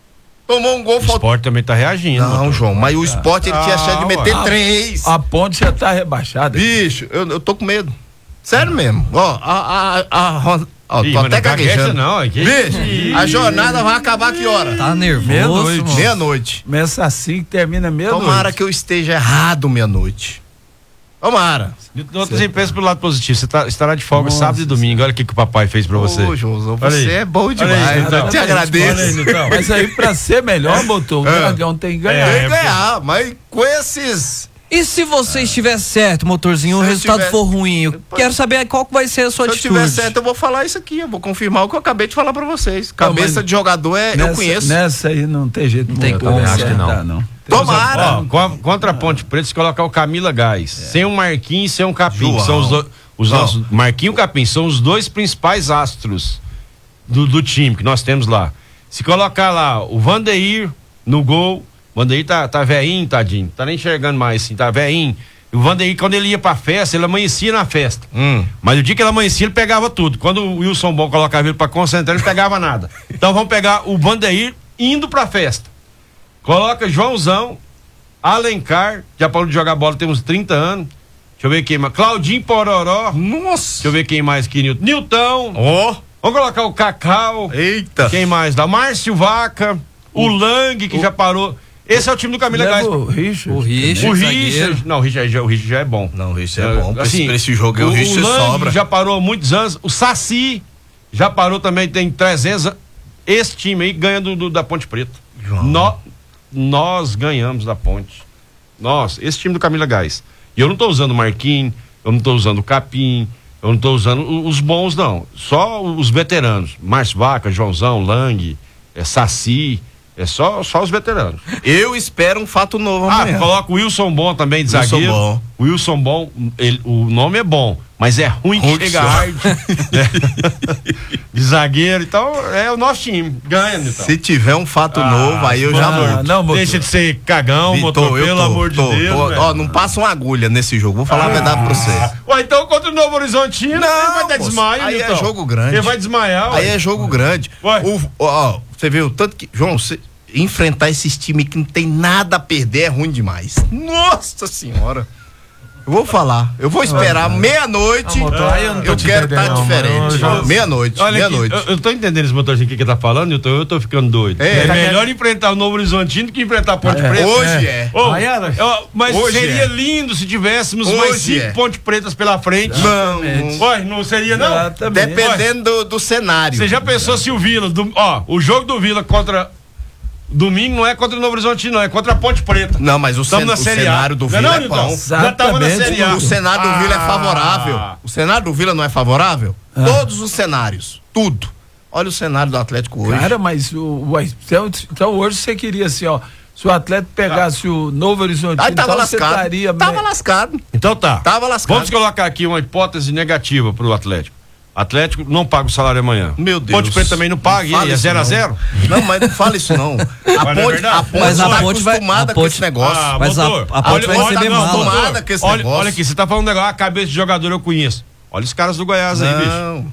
Tomou um gol, O Sport também tá reagindo. Não, motor. João, mas o Sport ele tinha chance de meter a, três. A ponte já tá rebaixada. Bicho, eu, eu tô com medo. Sério mesmo. Ó, a. a, a, a Ih, tô mas até não gagueja gaguejando. não, é que- Bicho, Ih. a jornada vai acabar que hora? Tá nervoso, Meia-noite. mano. Meia-noite. Começa assim que termina meia-noite. Tomara que eu esteja errado meia-noite. Tomara. Outros aí, pensa pelo lado positivo. Você tá- estará de folga Nossa, sábado e domingo. Olha o que, que o papai fez pra você. Ô, Joãozão, Olha você aí. é bom Olha demais. aí, então. Eu te agradeço. Olha aí, então. Mas aí pra ser melhor, botou, o É. Dragão tem que ganhar. Tem É, que ganhar, mas com esses. E se você estiver certo, motorzinho, o Se eu resultado tiver- for ruim, eu quero saber qual que vai ser a sua Se eu atitude. tiver certo, eu vou falar isso aqui. Eu vou confirmar o que eu acabei de falar pra vocês. Cabeça mas de jogador é. Nessa, eu conheço. Nessa aí não tem jeito. Não tem motor, como, né? acho que não. Dá, não. Tomara. Ó, com- contra a Ponte Preta, se colocar o Camila Gás, sem o Marquinhos e sem o Capim, João. que são os dois. Os João. nossos, Marquinhos e o Capim são os dois principais astros do, do time que nós temos lá. Se colocar lá o Vandeir no gol, o Vandeir tá, tá velhinho, tadinho, tá nem enxergando mais assim, tá velhinho. O Vandeir, quando ele ia pra festa, ele amanhecia na festa. Hum. Mas o dia que ele amanhecia, ele pegava tudo. Quando o Wilson Bom colocava ele pra concentrar, ele não pegava nada. Então vamos pegar o Vandeir indo pra festa. Coloca Joãozão, Alencar, já parou de jogar bola tem uns trinta anos. Deixa eu ver quem mais. Claudinho Pororó. Nossa. Deixa eu ver quem mais aqui, Nilton. Nilton. Ó. Vamos colocar o Cacau. Eita. Quem mais? Da Márcio Vaca. O Lang, que já parou. Esse é o time do Camila Gás. Leva o Richard. O Richard, O zagueiro. Richard. Não, o Richard, já- o Richard já é bom. Não, o Richard é bom. Pra esse- Assim, pra esse jogo aí, o o Richard Lang sobra. já parou há muitos anos. O Saci já parou também, tem trezentos anos. Esse time aí ganha do, do- da Ponte Preta. João. Nó- nós ganhamos da Ponte. Nós, esse time do Camila Gás. E eu não tô usando o Marquinhos, eu não tô usando o Capim, eu não tô usando o- os bons, não. Só os veteranos. Márcio Vaca, Joãozão, Lang, é, Saci. É só, só os veteranos. Eu espero um fato novo Ah, amanhã. coloca o Wilson Bom também de Wilson zagueiro. Bom. O Wilson Bom, ele- o nome é bom, mas é ruim que Ruim que chega só. hard. né? De zagueiro, então é o nosso time. Ganha, então. Se tiver um fato Ah, novo, aí eu já mano, vou. não, motor. Deixa de ser cagão, Vitor, motor, eu pelo tô, amor tô, de Deus. tô. velho. Ó, não passa uma agulha nesse jogo. Vou falar a verdade pra você. Ou então contra o Novo Horizontino, Não, ele vai dar moço, desmaio, aí é então. jogo grande. Ele vai desmaiar. Aí ué. é jogo grande. Ué. O, ó, você viu tanto que. João, você enfrentar esses times que não tem nada a perder é ruim demais. Nossa senhora. Eu vou falar. Eu vou esperar meia-noite. Ah, motor, aí eu não tô Eu te quero entendendo, estar não, diferente. mano. Eu já- Meia-noite. Olha aqui, Meia-noite. eu, eu tô entendendo esse motorzinho aqui que tá falando, Nilton, eu tô ficando doido. É, É, tá melhor enfrentar o Novo Horizontino do que enfrentar a Ponte Preta. Hoje é. Ô, Aí ela- ó, mas Hoje seria é. lindo se tivéssemos mais Hoje cinco é. Ponte Pretas pela frente. Não, não. Ué, não seria não? Exatamente. Dependendo do, do cenário. Você já pensou se o Vila, do- ó, o jogo do Vila contra domingo não é contra o Novo Horizonte não, é contra a Ponte Preta. Não, mas o, Estamos cen- na o Série A. cenário do Não é Vila não, é Nilton? bom. Já tava na Exatamente. Série A. O cenário do Vila é Ah. favorável. O cenário do Vila não é favorável? Todos os cenários. Tudo. Olha o cenário do Atlético hoje. Cara, mas o, ué, então, então hoje você queria assim, ó. Se o Atlético pegasse o Novo Horizonte, Aí tava então você lascado. estaria. Tava lascado. Então tá. Tava lascado. Vamos colocar aqui uma hipótese negativa pro Atlético. Atlético não paga o salário amanhã. Meu Deus. Ponte Preta também não paga, Não fala e é isso, zero a não. zero. Não, mas não fala isso não. A Mas não é ponte, verdade? a ponte Mas a tá ponte vai- acostumada a com ponte- esse negócio. Ah, Mas a- motor, a ponte olha- vai olha- receber não, mal. motor, Acostumada com esse olha, negócio. olha aqui, você tá falando um negócio, a cabeça de jogador eu conheço. Olha os caras do Goiás aí, bicho. Não.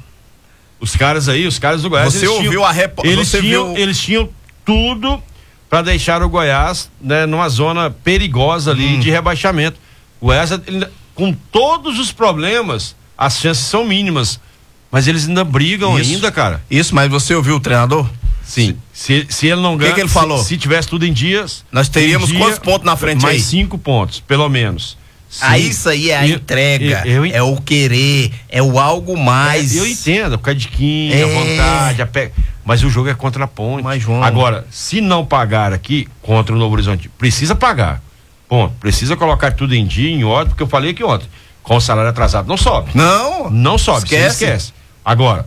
Os caras aí, os caras do Goiás. Você eles ouviu tinham, a repo- eles você tinham, viu- eles tinham tudo para deixar o Goiás, né, numa zona perigosa ali Hum. de rebaixamento. O Goiás, ele- com todos os problemas, as chances são mínimas. Mas eles ainda brigam Isso. ainda, cara. Isso, mas você ouviu o treinador? Sim. Se, se ele não ganha. que ele se- falou? Se, tivesse tudo em dias. Nós teríamos em dia, quantos pontos na frente mais aí? cinco pontos, pelo menos. Ah, Sim. isso aí é a Eu- entrega, eu- eu- é o querer, é o algo mais. Eu entendo, por causa de quinta, É. a vontade, a pe... mas o jogo é contra a Ponte. Mas, João- Agora, se não pagar aqui contra o Novo Horizonte, precisa pagar. Ponto. Precisa colocar tudo em dia, em ordem, porque eu falei aqui ontem, com o salário atrasado não sobe. Não, Não sobe, Esquece. esquece. esquece. Agora,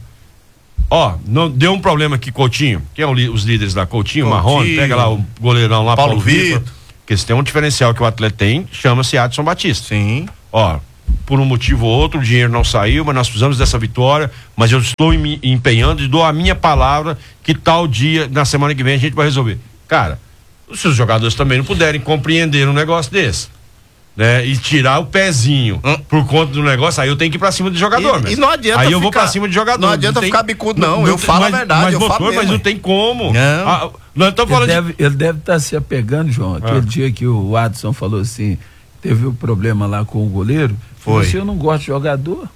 ó, não, deu um problema aqui, Coutinho, quem é o li- os líderes da Coutinho, Coutinho, Marrone, pega lá o goleirão lá, Paulo Paulo, Vitor, Vitor. porque se tem um diferencial que o atleta tem, chama-se Adson Batista. Sim. Ó, por um motivo ou outro, o dinheiro não saiu, mas nós precisamos dessa vitória, mas eu estou me empenhando e dou a minha palavra que tal dia, na semana que vem, a gente vai resolver. Cara, se os jogadores também não puderem compreender um negócio desse, né, e tirar o pezinho hum. por conta do negócio, aí eu tenho que ir pra cima do jogador. E, e não adianta Aí eu ficar, vou pra cima do jogador. Não adianta não ficar tem, bicudo, não. não eu falo mas, a verdade. Mas, eu doutor, falo mas não tem como. Não. Ah, nós estamos falando ele, deve, ele deve estar se apegando, João. Aquele ah. dia que o Watson falou assim, teve um problema lá com o goleiro. Foi. Você não gosta de jogador?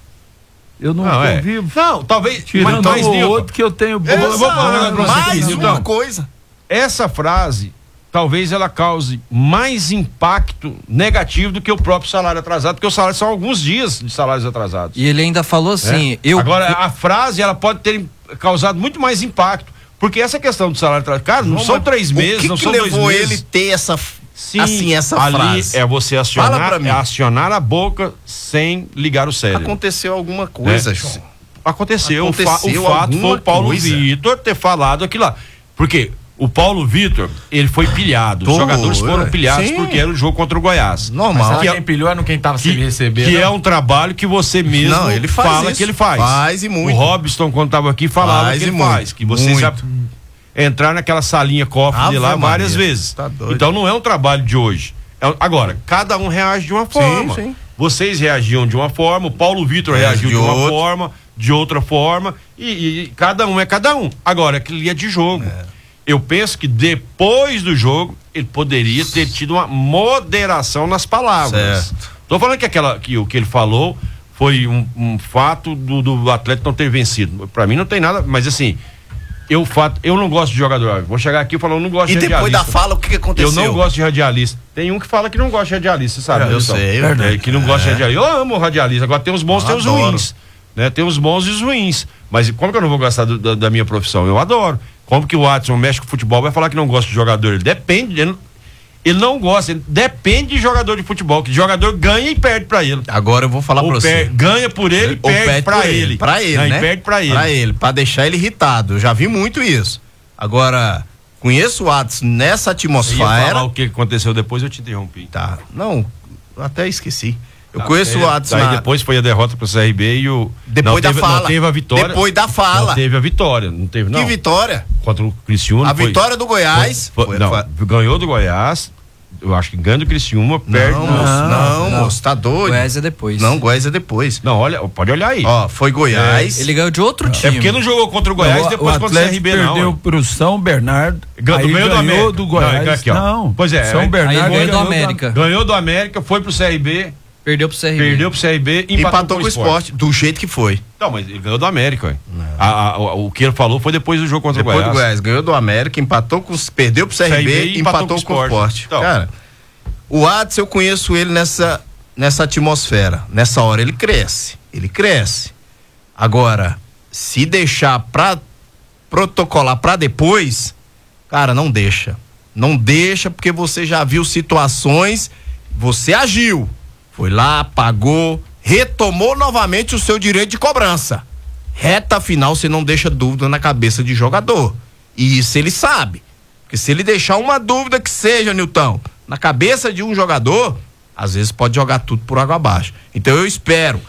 Eu não, não convivo. É. Não, talvez. Tirando mas, o outro que eu tenho. Exato, eu vou falar pra você, mais uma então, coisa. Essa frase, talvez ela cause mais impacto negativo do que o próprio salário atrasado, porque o salário são alguns dias de salários atrasados. E ele ainda falou assim, é? eu... Agora, a frase, ela pode ter causado muito mais impacto, porque essa questão do salário atrasado, cara, não, não são três meses, que não que são dois meses. O que levou ele ter essa, Sim, assim, essa ali frase? é você acionar, é acionar a boca sem ligar o cérebro. Aconteceu alguma coisa, né? João. Aconteceu, Aconteceu o, fa o fato foi o Paulo coisa. Vitor ter falado aquilo lá, porque o Paulo Vitor, ele foi pilhado. Os Tô, jogadores foram é. pilhados Sim. porque era o jogo contra o Goiás. Normal. Mas que quem pilhou era quem tava sem que, receber. Que não? é um trabalho que você mesmo não, ele faz fala isso. que ele faz. Faz e muito. O Robson, quando tava aqui, falava faz que ele muito. faz. Que você muito. já entrar naquela salinha cofre Ave de lá Maria. várias vezes. Tá doido. Então não é um trabalho de hoje. É, agora, cada um reage de uma forma. Sim, sim. Vocês reagiam de uma forma, o Paulo Vitor reagiu de, de uma outro. forma, de outra forma, e, e, e cada um é cada um. Agora, aquilo ali é de jogo. É. Eu penso que depois do jogo ele poderia ter tido uma moderação nas palavras. Certo. Tô falando que aquela que o que ele falou foi um, um fato do, do atleta não ter vencido. Para mim não tem nada, mas assim, eu fato, eu não gosto de jogador. Vou chegar aqui e falar, eu não gosto e de radialista. E depois da fala, o que, que aconteceu? Eu não gosto de radialista. Tem um que fala que não gosta de radialista, sabe? É, eu então, sei. é, que não gosta é. de radialista. Eu amo radialista. Agora tem os bons, eu tem os adoro. ruins. Né? Tem os bons e os ruins. Mas como que eu não vou gostar do, da, da minha profissão? Eu adoro. Como que o Watson mexe com futebol vai falar que não gosta de jogador? Ele depende, ele, ele não gosta, ele depende de jogador de futebol, que jogador ganha e perde pra ele. Agora eu vou falar ou pra per, você. Ganha por ele e perde, perde pra ele. ele. Pra ele, ganha né? E perde pra ele. Pra ele, pra deixar ele irritado. Eu já vi muito isso. Agora, conheço o Watson nessa atmosfera. Eu ia falar o que aconteceu depois, eu te interrompi. Tá, não, eu até esqueci. Eu tá, conheço é, o Watson. Aí na... depois foi a derrota pro C R B e o. Depois não da teve, fala. Não teve a vitória. Depois da fala. Não teve a vitória. Não teve, não. Que vitória? Contra o Criciúma. A foi, vitória do Goiás. Foi, foi, foi, não, foi... ganhou do Goiás. Eu acho que ganha do Criciúma, perde. Não, moço, não, não, não, moço, tá doido. Goiás é depois. Não, Goiás é depois. Não, olha, pode olhar aí. Ó, foi Goiás. É, ele ganhou de outro time. É porque não jogou contra o Goiás não, depois o contra o C R B, não. Perdeu pro São Bernardo. Ganhou, aí ganhou do América. do Goiás. Não, aqui, não. Pois é. São Bernardo aí ganhou do ganhou América. Da... Ganhou do América, foi pro C R B. Perdeu pro C R B. Perdeu pro C R B e empatou, empatou com o esporte, do jeito que foi. Não, mas ele ganhou do América. A, a, a, o que ele falou foi depois do jogo contra depois o Goiás. Depois do Goiás, ganhou do América, empatou com, perdeu pro C R B, C R B e empatou, empatou com o esporte. Então. Cara, o Watson, eu conheço ele nessa, nessa atmosfera. Nessa hora ele cresce. Ele cresce. Agora, se deixar pra protocolar pra depois, cara, não deixa. Não deixa, porque você já viu situações, você agiu. Foi lá, pagou, retomou novamente o seu direito de cobrança. Reta final, você não deixa dúvida na cabeça de jogador. E isso ele sabe. Porque se ele deixar uma dúvida que seja, Nilton, na cabeça de um jogador, às vezes pode jogar tudo por água abaixo. Então eu espero,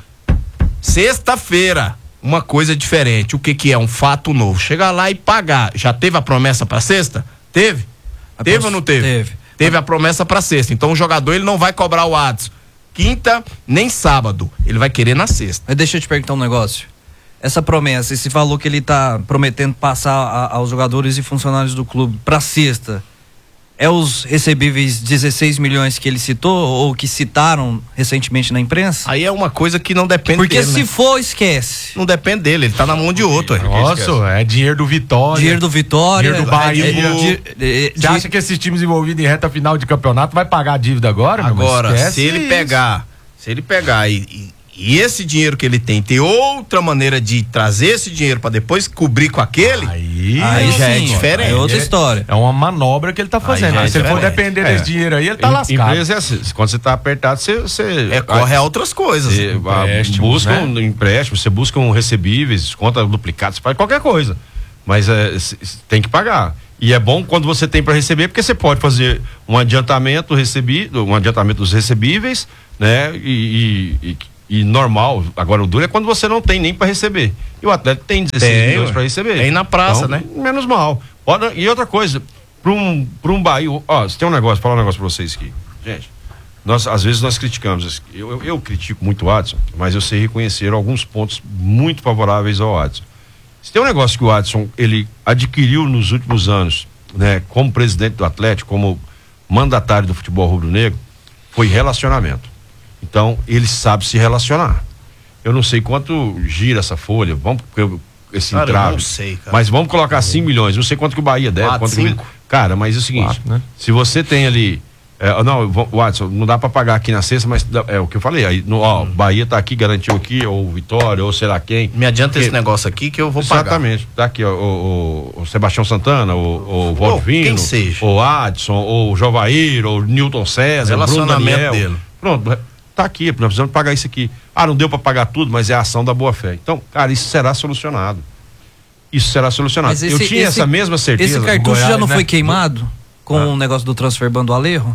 sexta-feira, uma coisa diferente. O que que é? Um fato novo. Chegar lá e pagar. Já teve a promessa para sexta? Teve? A teve ou não teve? Teve. Teve a promessa para sexta. Então o jogador ele não vai cobrar o Watson quinta nem sábado. Ele vai querer na sexta. Mas deixa eu te perguntar um negócio. Essa promessa, esse valor que ele tá prometendo passar a, aos jogadores e funcionários do clube para sexta, é os recebíveis dezesseis milhões que ele citou ou que citaram recentemente na imprensa? Aí é uma coisa que não depende Porque dele, se né? for, esquece. Não depende dele, ele tá na mão de outro. Ué. Nossa, é dinheiro do Vitória. Dinheiro do Vitória. Dinheiro do Bahia. É, de, de, de, Você acha que esses times envolvidos em reta final de campeonato vai pagar a dívida agora? Agora, se ele pegar, se ele pegar e, e, e esse dinheiro que ele tem, tem outra maneira de trazer esse dinheiro para depois cobrir com aquele, aí, aí já é diferente. É outra história. É uma manobra que ele tá fazendo. Aí Aí, se ele for depender É. desse dinheiro aí, ele tá Em- lascado. Empresa é assim, quando você tá apertado, você, você é, corre a outras coisas. Você Empréstimos, busca né? um empréstimo, você busca um recebíveis, conta duplicada, você faz qualquer coisa. Mas é, c- c- tem que pagar. E é bom quando você tem para receber, porque você pode fazer um adiantamento recebido, um adiantamento dos recebíveis, né? E, e, e, e normal. Agora o duro é quando você não tem nem para receber. E o atleta tem dezesseis Tem, milhões ué. para receber. Tem na praça, Então, né? Menos mal. Pode- e outra coisa, para um, pra um Bahia, ó, você tem um negócio, falar um negócio para vocês aqui. Gente, nós, às vezes nós criticamos, eu, eu, eu critico muito o Adson, mas eu sei reconhecer alguns pontos muito favoráveis ao Adson. Se tem um negócio que o Adson, ele adquiriu nos últimos anos, né, como presidente do Atlético, como mandatário do futebol rubro-negro, foi relacionamento. Então, ele sabe se relacionar. Eu não sei quanto gira essa folha, vamos, esse cara, entrave, eu não sei, cara. mas vamos colocar cinco milhões, não sei quanto que o Bahia deve. quatro, quanto que... Cara, mas é o seguinte, quatro, né? se você tem ali, é, não, Watson, não dá pra pagar aqui na sexta, mas é o que eu falei, aí, no, ó, hum. Bahia tá aqui, garantiu aqui, ou Vitória, ou sei lá quem. Me adianta porque, esse negócio aqui que eu vou exatamente, pagar. Exatamente, tá aqui, ó, o, o, o Sebastião Santana, o, o Valvino, quem seja. o Adson, ou o Jovair, ou o Newton César, o Bruno Daniel, dele. Pronto, tá aqui, nós precisamos pagar isso aqui. Ah, não deu pra pagar tudo, mas é a ação da boa fé. Então, cara, isso será solucionado. Isso será solucionado. Esse, eu tinha esse, essa mesma certeza. Esse cartucho Goiás, já não né? foi queimado? Com Ah. o negócio do transfer bando Alejo?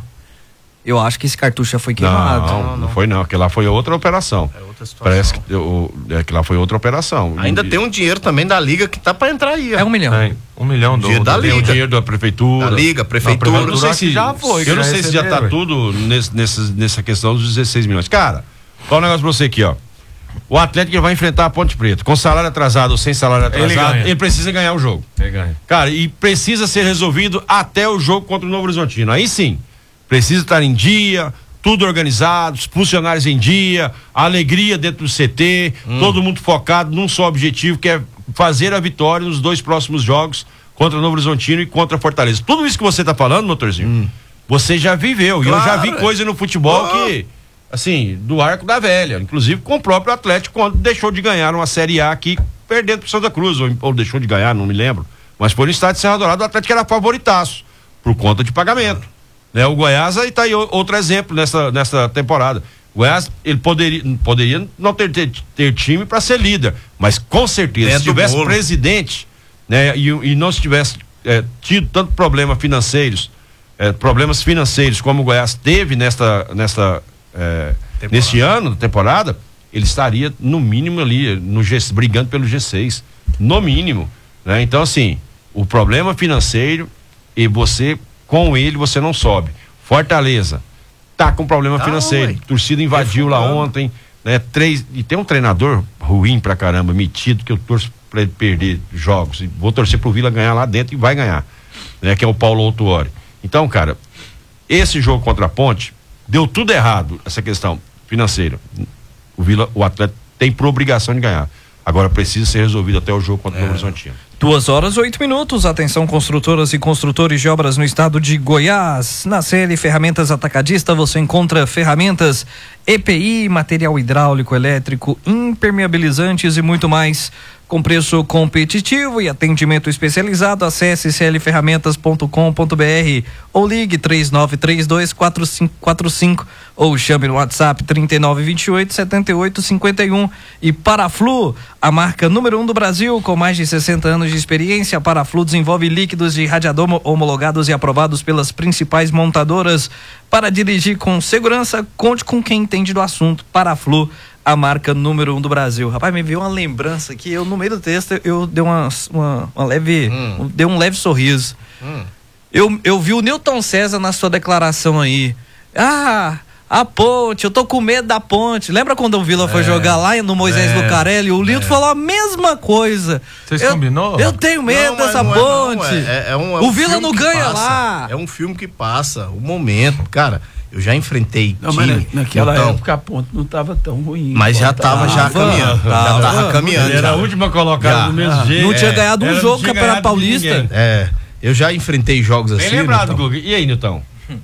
Eu acho que esse cartucho já foi queimado. Não, não, não foi não. Aquilo lá foi outra operação. É outra situação. Parece que o, é, aquilo lá foi outra operação. Ainda e, tem um dinheiro também da Liga que tá pra entrar aí, ó. É um milhão. É, Um milhão do, Dinheiro da do- tem o Liga. dinheiro da prefeitura. Da Liga, prefeitura. Eu não sei se já foi, Eu que não já sei se já tá receberam, tudo nesse, nesse, nessa questão dos dezesseis milhões. Cara, qual o negócio pra você aqui, ó? O Atlético vai enfrentar a Ponte Preta. Com salário atrasado ou sem salário Ele atrasado, ganha. ele precisa ganhar o jogo. Ele ganha. Cara, e precisa ser resolvido até o jogo contra o Novo Horizontino. Aí sim, precisa estar em dia, tudo organizado, os funcionários em dia, a alegria dentro do C T, hum. todo mundo focado num só objetivo, que é fazer a vitória nos dois próximos jogos contra o Novo Horizontino e contra a Fortaleza. Tudo isso que você tá falando, motorzinho, hum. você já viveu. E claro, eu já vi é. coisa no futebol oh. que, assim, do arco da velha, inclusive com o próprio Atlético, quando deixou de ganhar uma Série A aqui, perdendo pro Santa Cruz, ou, ou deixou de ganhar, não me lembro, mas foi no estádio de Serra Dourada, o Atlético era favoritaço, por conta de pagamento. Né, o Goiás aí tá aí outro exemplo nessa, nessa temporada. O Goiás, ele poderia, poderia não ter, ter, ter time para ser líder, mas com certeza, Dentro se tivesse do bolo. presidente, né, e, e não se tivesse é, tido tanto problema financeiros, é, problemas financeiros como o Goiás teve nesta, nesta, é, neste ano, temporada, ele estaria no mínimo ali, no G, brigando pelo G seis, no mínimo, né? Então assim, o problema financeiro e você com ele você não sobe. Fortaleza tá com problema Tá, financeiro. ué. Torcida invadiu lá ontem, né? Três, e tem um treinador ruim pra caramba, metido, que eu torço pra ele perder jogos. E vou torcer pro Vila ganhar lá dentro e vai ganhar, né? Que é o Paulo Autuori. Então, cara, esse jogo contra a Ponte deu tudo errado, essa questão financeira. O Vila, o Atlético tem por obrigação de ganhar. Agora precisa ser resolvido até o jogo contra o Novo Horizontino. Duas horas, oito minutos. Atenção, construtoras e construtores de obras no estado de Goiás. Na C L Ferramentas Atacadista você encontra ferramentas E P I, material hidráulico, elétrico, impermeabilizantes e muito mais. Com preço competitivo e atendimento especializado, acesse c l ferramentas ponto com ponto b r ou ligue três nove três dois quatro cinco quatro cinco ou chame no WhatsApp trinta e nove vinte e oito setenta e oito cinquenta e um. E Paraflu, a marca número um do Brasil, com mais de sessenta anos de experiência, a Paraflu desenvolve líquidos de radiador homologados e aprovados pelas principais montadoras. Para dirigir com segurança, conte com quem entende do assunto. Paraflu, a marca número um do Brasil. Rapaz, me veio uma lembrança aqui, eu no meio do texto, eu dei uma, uma, uma leve, hum. dei um leve sorriso. Hum. Eu, eu vi o Newton César na sua declaração aí. Ah, a Ponte, eu tô com medo da Ponte. Lembra quando o Vila é, foi jogar lá no Moisés é, Lucarelli? O Lito é. falou a mesma coisa. Vocês eu, combinou? Eu tenho medo não, dessa não Ponte. É, não, é, é um, é o um Vila não ganha passa, lá. É um filme que passa, o momento, cara. Eu já enfrentei não, time, mas naquela então, época a Ponte não estava tão ruim. Mas já estava já caminhando. Tava, já tava caminhando. Era a última colocada do mesmo jeito. Não tinha ganhado um jogo Campeonato Paulista. É, eu já enfrentei jogos Bem assim. lembrado, Guga. E aí, Nilton?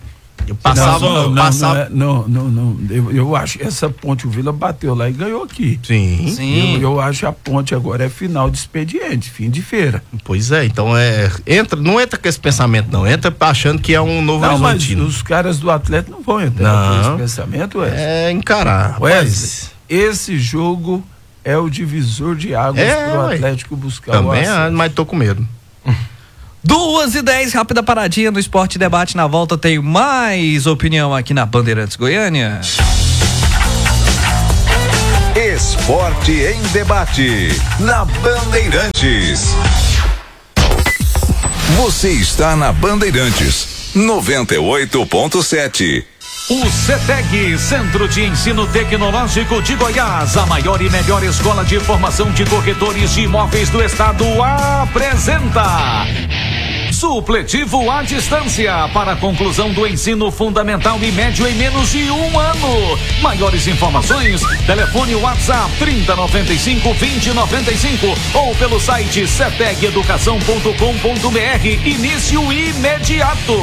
Eu passava, não, não, passava. Não, não, não, não. Eu, eu acho que essa Ponte, o Vila bateu lá e ganhou aqui. Sim. Sim. Eu, eu acho que a Ponte agora é final de expediente, fim de feira. Pois é, então é. Entra, não entra com esse pensamento, não. Entra achando que é um Novo Não, mas Horizontino. os caras do Atlético não vão entrar Não. com esse pensamento, Wesley. É encarar. Wesley, esse jogo é o divisor de águas É, pro ué. Atlético buscar Também, o acesso. ah, mas tô com medo. Duas e dez, rápida paradinha no Esporte Debate. Na volta tem mais opinião aqui na Bandeirantes Goiânia. Esporte em Debate, na Bandeirantes. Você está na Bandeirantes, noventa e oito ponto sete. O CETEG, Centro de Ensino Tecnológico de Goiás, a maior e melhor escola de formação de corretores de imóveis do estado, apresenta Supletivo à Distância para a conclusão do ensino fundamental e médio em menos de um ano. Maiores informações, telefone WhatsApp trinta, noventa e cinco, vinte, noventa e cinco ou pelo site ceteg educação ponto com ponto br. Início imediato.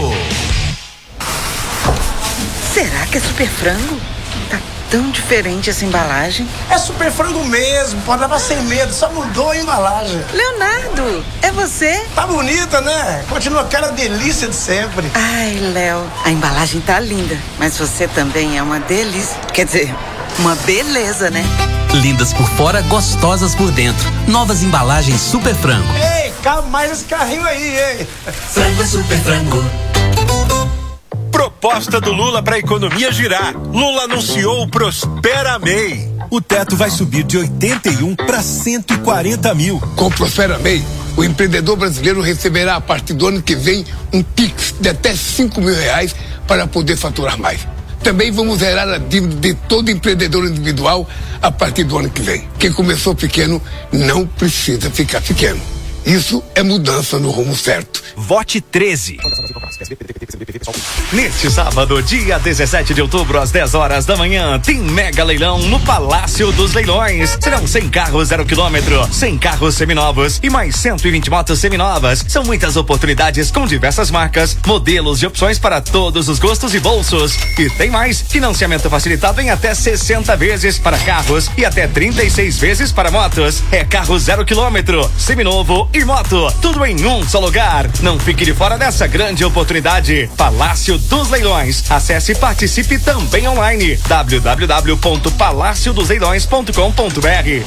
Será que é Super Frango? Tá tão diferente essa embalagem. É Super Frango mesmo, pode levar sem medo, só mudou a embalagem. Leonardo, é você? Tá bonita, né? Continua aquela delícia de sempre. Ai, Léo, a embalagem tá linda, mas você também é uma delícia. Quer dizer, uma beleza, né? Lindas por fora, gostosas por dentro. Novas embalagens Super Frango. Ei, cabe mais esse carrinho aí, ei. Frango é Super Frango. Proposta do Lula para a economia girar. Lula anunciou o Prospera M E I. O teto vai subir de oitenta e um para cento e quarenta mil. Com o Prospera M E I, o empreendedor brasileiro receberá a partir do ano que vem um Pix de até cinco mil reais para poder faturar mais. Também vamos zerar a dívida de todo empreendedor individual a partir do ano que vem. Quem começou pequeno não precisa ficar pequeno. Isso é mudança no rumo certo. Vote treze. Neste sábado, dia dezessete de outubro, às dez horas da manhã, tem mega leilão no Palácio dos Leilões. Serão cem carros zero quilômetro, cem carros seminovos e mais cento e vinte motos seminovas. São muitas oportunidades com diversas marcas, modelos e opções para todos os gostos e bolsos. E tem mais, financiamento facilitado em até sessenta vezes para carros e até trinta e seis vezes para motos. É carro zero quilômetro, seminovo e moto, tudo em um só lugar. Não fique de fora dessa grande oportunidade. Palácio dos Leilões. Acesse e participe também online. w w w ponto palácio dos leilões ponto com ponto b r.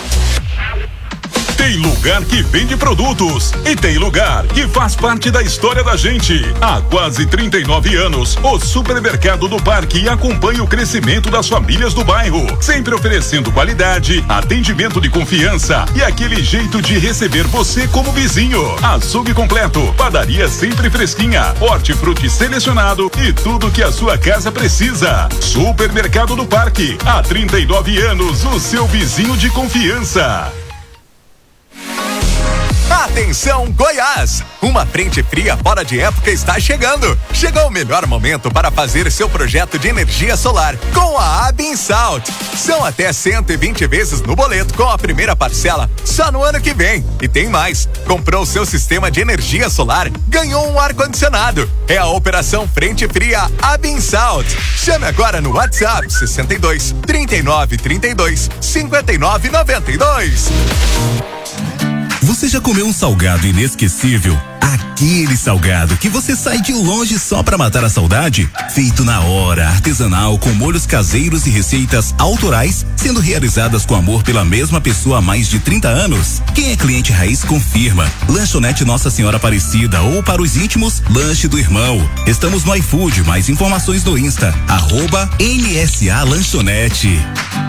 Tem lugar que vende produtos e tem lugar que faz parte da história da gente. Há quase trinta e nove anos, o Supermercado do Parque acompanha o crescimento das famílias do bairro, sempre oferecendo qualidade, atendimento de confiança e aquele jeito de receber você como vizinho. Açougue completo, padaria sempre fresquinha, hortifruti selecionado e tudo que a sua casa precisa. Supermercado do Parque, há trinta e nove anos, o seu vizinho de confiança. Atenção Goiás! Uma frente fria fora de época está chegando. Chegou o melhor momento para fazer seu projeto de energia solar com a Abinsalt. São até cento e vinte vezes no boleto com a primeira parcela só no ano que vem. E tem mais. Comprou seu sistema de energia solar, ganhou um ar-condicionado. É a operação Frente Fria Abinsalt. Chame agora no WhatsApp sessenta e dois, trinta e nove, trinta e dois, cinquenta e nove, noventa e dois. Você já comeu um salgado inesquecível? Aquele salgado que você sai de longe só pra matar a saudade? Feito na hora, artesanal, com molhos caseiros e receitas autorais, sendo realizadas com amor pela mesma pessoa há mais de trinta anos. Quem é cliente raiz confirma. Lanchonete Nossa Senhora Aparecida ou para os íntimos, Lanche do Irmão. Estamos no iFood, mais informações no Insta, arroba N S A Lanchonete.